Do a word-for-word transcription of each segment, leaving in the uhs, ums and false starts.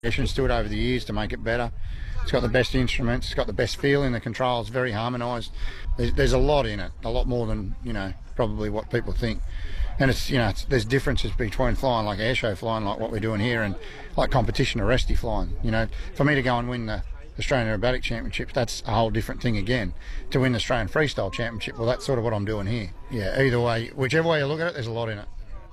Additions to it over the years to make it better. It's got the best instruments, it's got the best feel in the controls, very harmonised. There's, there's a lot in it, a lot more than, you know, probably what people think. And it's, you know, it's, there's differences between flying like airshow flying like what we're doing here and like competition or resty flying. You know, for me to go and win the Australian Aerobatic Championship, that's a whole different thing again. To win the Australian Freestyle Championship, well, that's sort of what I'm doing here. Yeah, either way, whichever way you look at it, there's a lot in it.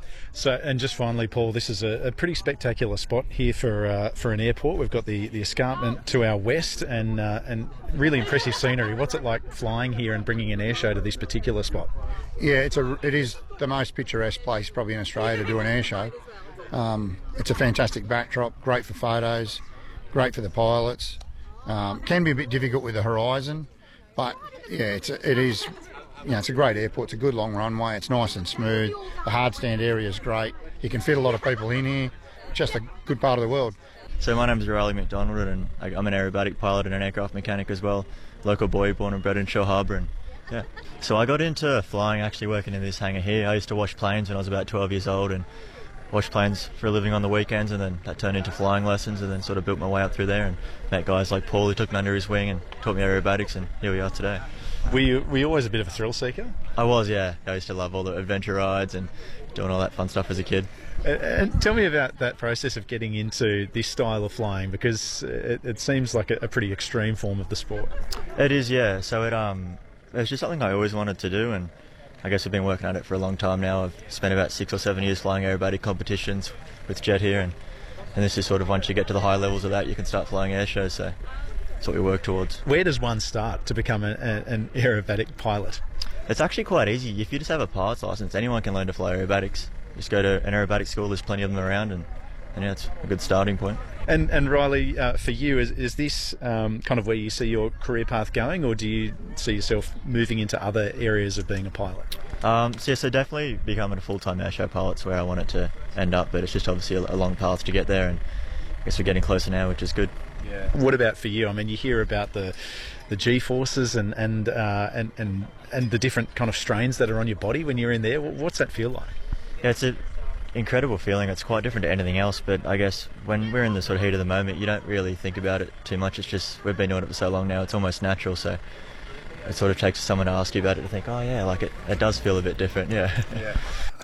So, and just finally, Paul, this is a, a pretty spectacular spot here for uh, for an airport. We've got the, the escarpment to our west and uh, and really impressive scenery. What's it like flying here and bringing an airshow to this particular spot? Yeah, it's a it is the most picturesque place probably in Australia to do an airshow. Um, it's a fantastic backdrop, great for photos, great for the pilots. Um, can be a bit difficult with the horizon, but yeah, it's a, it is. You know, it's a great airport, it's a good long runway, it's nice and smooth, the hard stand area is great, you can fit a lot of people in here, just a good part of the world. So my name's Riley McDonald and I'm an aerobatic pilot and an aircraft mechanic as well, local boy born and bred in Shore Harbour. And yeah, so I got into flying actually working in this hangar here. I used to wash planes when I was about twelve years old and washed planes for a living on the weekends, and then that turned into flying lessons and then sort of built my way up through there and met guys like Paul who took me under his wing and taught me aerobatics, and here we are today. Were you, were you always a bit of a thrill seeker? I was, yeah. I used to love all the adventure rides and doing all that fun stuff as a kid. And, and tell me about that process of getting into this style of flying, because it, it seems like a, a pretty extreme form of the sport. It is, yeah. So it um, it was just something I always wanted to do, and I guess I've been working at it for a long time now. I've spent about six or seven years flying aerobatic competitions with Jet here, and, and this is sort of once you get to the high levels of that, you can start flying air shows, so that's what we work towards. Where does one start to become a, a, an aerobatic pilot? It's actually quite easy. If you just have a pilot's license, anyone can learn to fly aerobatics. Just go to an aerobatic school, there's plenty of them around, and, and yeah, it's a good starting point. And, and Riley, uh, for you, is, is this um, kind of where you see your career path going, or do you see yourself moving into other areas of being a pilot? Um, so, yeah, so definitely becoming a full-time airshow pilot's where I want it to end up, but it's just obviously a, a long path to get there, and I guess we're getting closer now, which is good. Yeah. What about for you? I mean, you hear about the the G-forces and and, uh, and and and the different kind of strains that are on your body when you're in there. What's that feel like? Yeah, it's an incredible feeling. It's quite different to anything else, but I guess when we're in the sort of heat of the moment, you don't really think about it too much. It's just, we've been doing it for so long now, it's almost natural, so it sort of takes someone to ask you about it to think, oh yeah, like it, it does feel a bit different, yeah. Yeah.